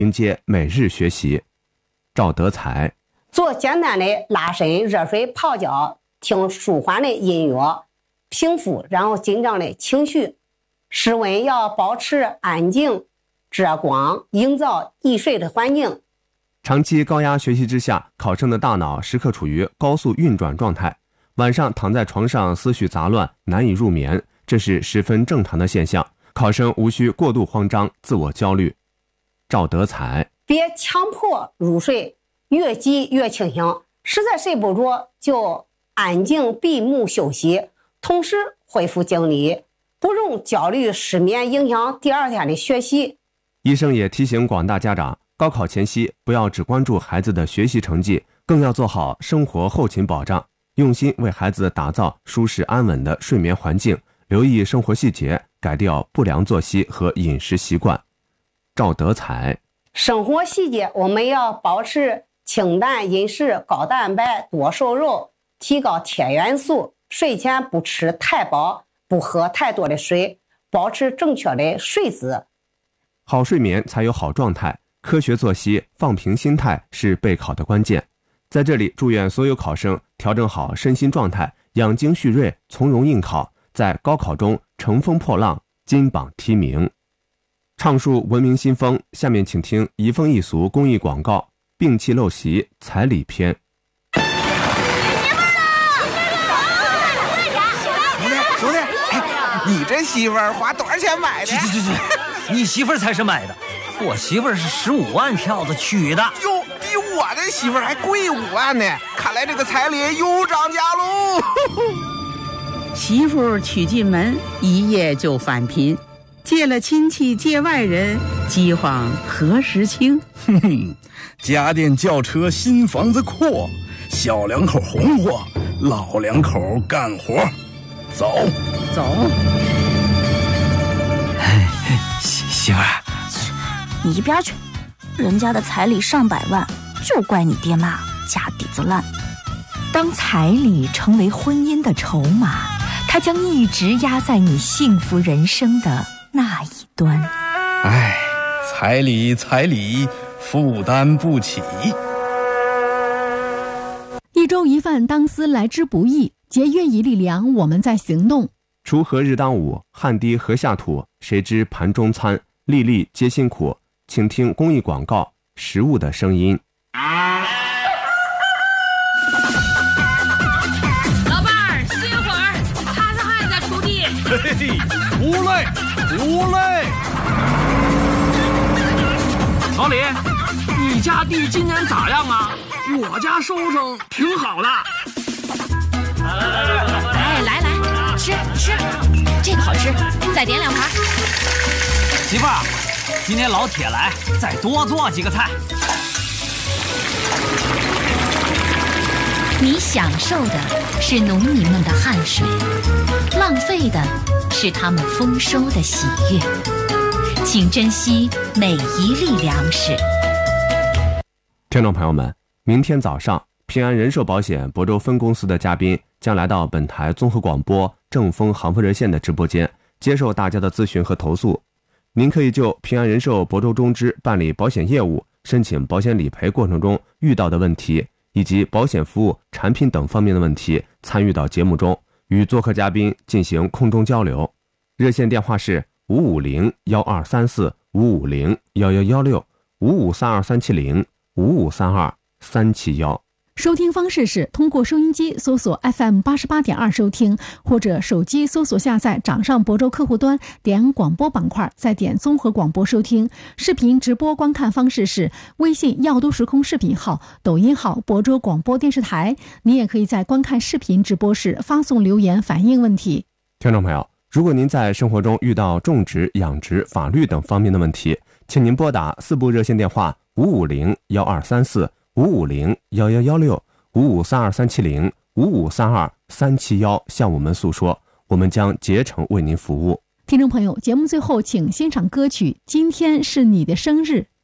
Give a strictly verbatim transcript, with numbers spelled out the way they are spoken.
迎接每日学习。赵德才， 做简单的拉伸、热水泡脚，听舒缓的音乐，平复然后紧张的情绪。室温要保持安静、遮光，营造易睡的环境。 长期高压学习之下，考生的大脑时刻处于高速运转状态，晚上躺在床上思绪杂乱，难以入眠，这是十分正常的现象。考生无需过度慌张、自我焦虑。赵德才， 别强迫入睡，越急越清醒，实在睡不着就安静闭目休息，同时恢复精力，不容焦虑失眠影响第二天的学习。 医生也提醒广大家长，高考前夕不要只关注孩子的学习成绩，更要做好生活后勤保障，用心为孩子打造舒适安稳的睡眠环境，留意生活细节，改掉不良作息和饮食习惯。赵德才， 生活细节我们要保持清淡饮食，高蛋白多瘦肉，提高铁元素，睡前不吃太饱，不喝太多的水，保持正确的睡姿。 好睡眠才有好状态，科学作息，放平心态是备考的关键。在这里祝愿所有考生调整好身心状态，养精蓄锐，从容应考，在高考中乘风破浪，金榜题名。畅述文明新风，下面请听移风易俗公益广告，摒弃陋习，彩礼篇。 兄弟，哎，你这媳妇儿花多少钱买的？ 去去去去，你媳妇儿才是买的，我媳妇儿是十五万票子娶的。 哟，比我的媳妇儿还贵五万呢！看来这个彩礼又涨价喽。 媳妇娶进门，一夜就返贫，借了亲戚借外人，饥荒何时清？ 哼哼，家电轿车新房子阔，小两口红火，老两口干活。走走。 媳媳妇儿， 你一边去，人家的彩礼上百万，就怪你爹妈家底子烂。 当彩礼成为婚姻的筹码，它将一直压在你幸福人生的那一端。 哎，彩礼彩礼，负担不起。 一粥一饭当思来之不易，节约一粒粮，我们在行动。 锄禾日当午，汗滴禾下土，谁知盘中餐，粒粒皆辛苦。请听公益广告，食物的声音。 老伴儿，歇会儿，擦擦汗再锄地。 嘿嘿，不累不累。 老李，你家地今年咋样啊？我家收成挺好的。 哎，来来，吃吃，这个好吃，再点两盘。 媳妇儿，今天老铁来，再多做几个菜。 你享受的是农民们的汗水，浪费的是他们丰收的喜悦。请珍惜每一粒粮食。 听众朋友们，明天早上，平安人寿保险亳州分公司的嘉宾将来到本台综合广播正风航风热线的直播间，接受大家的咨询和投诉。您可以就平安人寿亳州中支办理保险业务、申请保险理赔过程中遇到的问题，以及保险服务、产品等方面的问题，参与到节目中，与做客嘉宾进行空中交流。热线电话是五五零幺二三四五五零幺幺幺六五五三二三七零五五三二三七幺。 收听方式是通过收音机搜索 F M 八十八点二收听，或者手机搜索下载掌上亳州客户端，点广播板块，再点综合广播收听。视频直播观看方式是微信耀都时空视频号、抖音号亳州广播电视台。你也可以在观看视频直播时发送留言反映问题。 听众朋友，如果您在生活中遇到种植、养殖、法律等方面的问题，请您拨打四部热线电话五五零幺二三四五五零幺幺幺六五五三二三七零五五三二三七幺向我们诉说，我们将竭诚为您服务。 听众朋友，节目最后请欣赏歌曲《今天是你的生日》，